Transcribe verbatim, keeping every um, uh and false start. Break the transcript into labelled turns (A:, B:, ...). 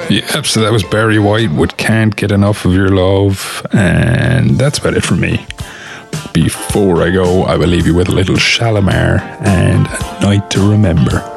A: Yep, so that was Barry White with Can't Get Enough of Your Love, and that's about it for me. Before I go, I will leave you with a little Shalimar and A Night to Remember.